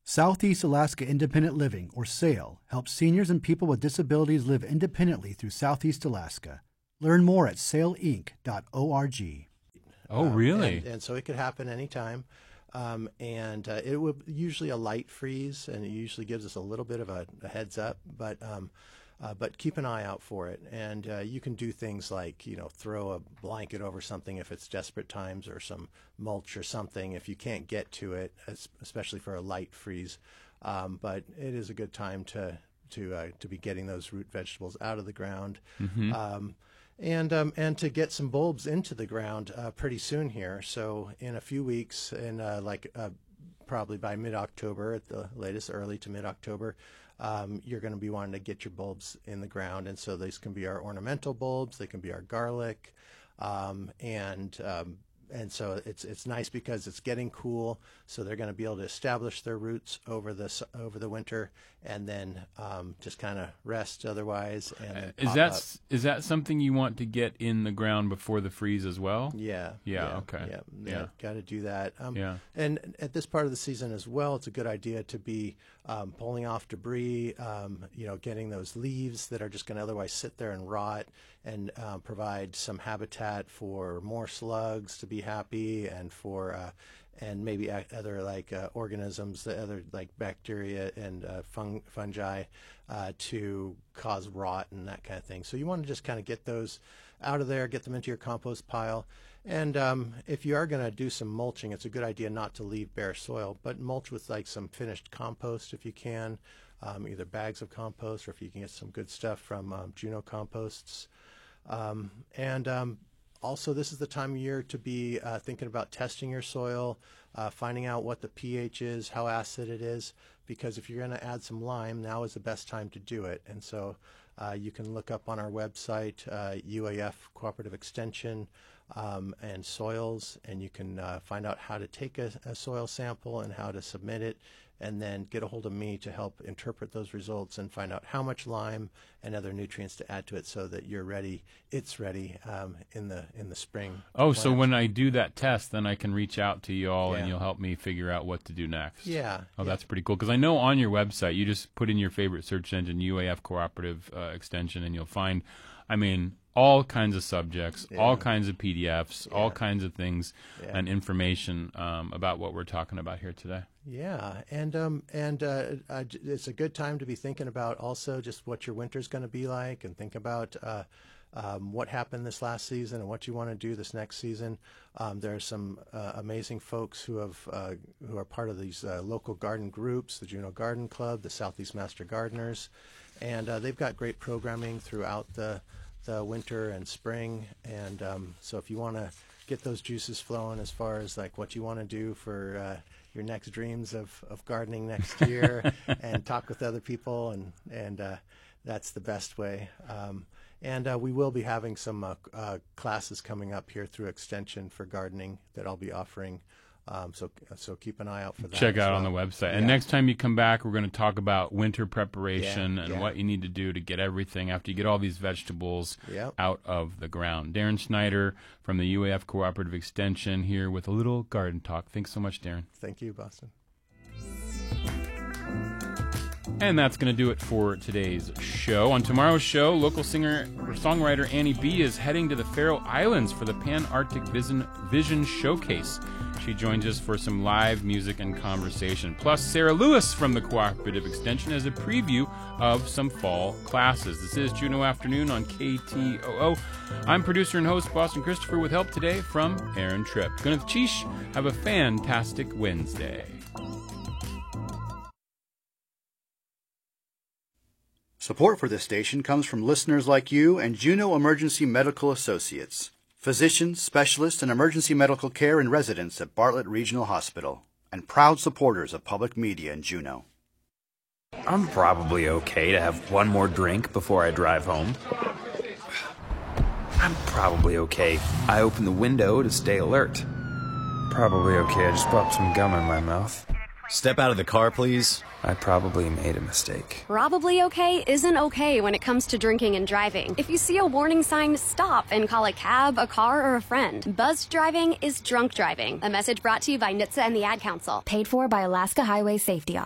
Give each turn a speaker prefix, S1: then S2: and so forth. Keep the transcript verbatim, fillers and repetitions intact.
S1: Southeast Alaska Independent Living, or SAIL, helps seniors and people with disabilities live independently through Southeast Alaska. Learn more at sail inc dot org.
S2: Oh, really?
S3: Um, and, and so it could happen anytime. Um, and uh, it would usually a light freeze, and it usually gives us a little bit of a, a heads up. But um, uh, but keep an eye out for it. And uh, you can do things like, you know, throw a blanket over something if it's desperate times, or some mulch or something if you can't get to it, especially for a light freeze. Um, but it is a good time to to uh, to be getting those root vegetables out of the ground. Mm-hmm. Um, And um, and to get some bulbs into the ground uh, pretty soon here. So in a few weeks, in uh, like uh, probably by mid-October at the latest, early to mid-October, um, you're going to be wanting to get your bulbs in the ground. And so these can be our ornamental bulbs, they can be our garlic, um, and um, and so it's it's nice because it's getting cool. So they're going to be able to establish their roots over the over the winter, and then um, just kind of rest otherwise. And then
S2: is
S3: pop
S2: that
S3: up.
S2: is that something you want to get in the ground before the freeze as well?
S3: Yeah.
S2: Yeah.
S3: yeah
S2: okay.
S3: Yeah.
S2: Yeah.
S3: yeah Got to do that. Um,
S2: yeah.
S3: And at this part of the season as well, it's a good idea to be um, pulling off debris. Um, you know, getting those leaves that are just going to otherwise sit there and rot, and uh, provide some habitat for more slugs to be happy, and for uh, and maybe other like uh, organisms, the other like bacteria and uh, fung- fungi uh, to cause rot and that kind of thing. So you want to just kind of get those out of there, get them into your compost pile. And um, if you are going to do some mulching, it's a good idea not to leave bare soil, but mulch with like some finished compost if you can, um, either bags of compost, or if you can get some good stuff from um, Juneau Composts. Um, and um, Also, this is the time of year to be uh, thinking about testing your soil, uh, finding out what the pH is, how acid it is, because if you're going to add some lime, now is the best time to do it. And so uh, you can look up on our website, uh, U A F Cooperative Extension um, and Soils, and you can uh, find out how to take a, a soil sample and how to submit it, and then get a hold of me to help interpret those results and find out how much lime and other nutrients to add to it, so that you're ready, it's ready um, in the in the spring.
S2: Oh, so when I do that test, then I can reach out to you all,
S3: Yeah.
S2: and you'll help me figure out what to do next.
S3: Yeah.
S2: Oh,
S3: yeah.
S2: that's pretty cool. Because I know on your website, you just put in your favorite search engine, U A F Cooperative uh, Extension, and you'll find, I mean, all kinds of subjects,
S3: Yeah.
S2: all kinds of P D Fs,
S3: Yeah.
S2: all kinds of things,
S3: Yeah.
S2: and information um, about what we're talking about here today.
S3: Yeah, and um, and uh, uh, it's a good time to be thinking about also just what your winter's going to be like, and think about uh, um, what happened this last season and what you want to do this next season. Um, there are some uh, amazing folks who have uh, who are part of these uh, local garden groups, the Juneau Garden Club, the Southeast Master Gardeners, and uh, they've got great programming throughout the the winter and spring. And um, so if you want to get those juices flowing as far as like what you want to do for uh, your next dreams of, of gardening next year, and talk with other people, and and uh, that's the best way. Um, and uh, we will be having some uh, uh, classes coming up here through Extension for gardening that I'll be offering. Um, so so keep an eye out for that.
S2: Check out
S3: well.
S2: on the website. And
S3: Yeah.
S2: next time you come back, we're going to talk about winter preparation
S3: Yeah,
S2: and
S3: yeah.
S2: what you need to do to get everything after you get all these vegetables
S3: Yep.
S2: out of the ground. Darren Schneider from the U A F Cooperative Extension here with a little garden talk. Thanks so much, Darren.
S3: Thank you, Boston.
S2: And that's going to do it for today's show. On tomorrow's show, local singer-songwriter Annie B. is heading to the Faroe Islands for the Pan-Arctic Vision, Vision Showcase. She joins us for some live music and conversation. Plus, Sarah Lewis from the Cooperative Extension has a preview of some fall classes. This is Juneau Afternoon on K T O O. I'm producer and host Boston Christopher, with help today from Aaron Tripp. Gwyneth Chish, have a fantastic Wednesday.
S1: Support for this station comes from listeners like you and Juneau Emergency Medical Associates, physicians, specialists in emergency medical care and residents at Bartlett Regional Hospital, and proud supporters of public media in Juneau.
S4: I'm probably okay to have one more drink before I drive home. I'm probably okay. I open the window to stay alert. Probably okay. I just popped some gum in my mouth.
S5: Step out of the car, please.
S4: I probably made a mistake.
S6: Probably okay isn't okay when it comes to drinking and driving. If you see a warning sign, stop and call a cab, a car, or a friend. Buzzed driving is drunk driving. A message brought to you by N H T S A and the Ad Council.
S7: Paid for by Alaska Highway Safety Office.